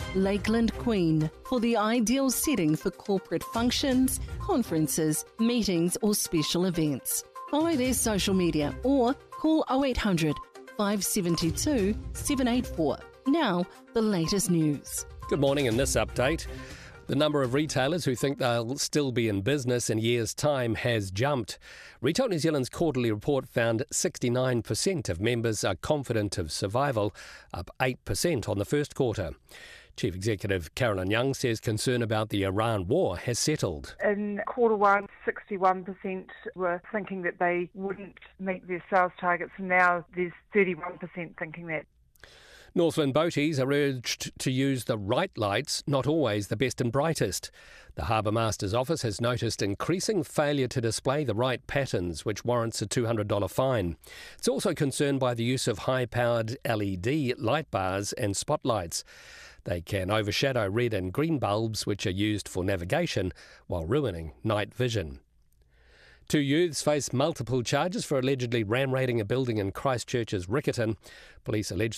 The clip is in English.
Lakeland Queen, for the ideal setting for corporate functions, conferences, meetings or special events. Follow their social media or call 0800 572 784. Now, the latest news. Good morning. In this update, the number of retailers who think they'll still be in business in a year's time has jumped. Retail New Zealand's quarterly report found 69% of members are confident of survival, up 8% on the first quarter. Chief Executive Carolyn Young says concern about the Iran war has settled. In quarter one, 61% were thinking that they wouldn't meet their sales targets, and now there's 31% thinking that. Northland boaties are urged to use the right lights, not always the best and brightest. The Harbour Master's office has noticed increasing failure to display the right patterns, which warrants a $200 fine. It's also concerned by the use of high-powered LED light bars and spotlights. They can overshadow red and green bulbs, which are used for navigation, while ruining night vision. Two youths face multiple charges for allegedly ram-raiding a building in Christchurch's Riccarton. Police allege